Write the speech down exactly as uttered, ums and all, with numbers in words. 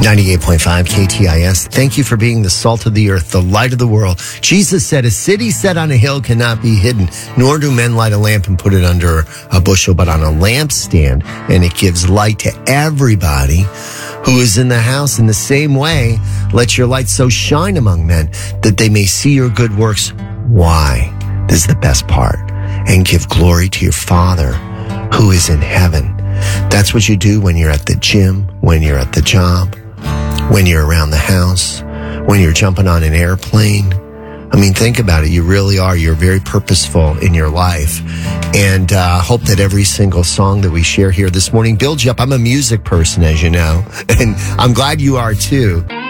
ninety-eight point five K T I S. Thank you for being the salt of the earth, the light of the world. Jesus said, a city set on a hill cannot be hidden, nor do men light a lamp and put it under a bushel, but on a lampstand, and it gives light to everybody who is in the house. In the same way, let your light so shine among men that they may see your good works. Why? This is the best part. And give glory to your Father who is in heaven. That's what you do when you're at the gym, when you're at the job, when you're around the house, when you're jumping on an airplane. I mean, think about it. You really are. You're very purposeful in your life. And I uh, hope that every single song that we share here this morning builds you up. I'm a music person, as you know, and I'm glad you are too.